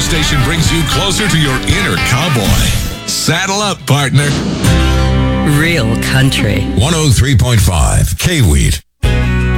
station brings you closer to your inner cowboy. Saddle up, partner. Real country. 103.5 K-Wheat.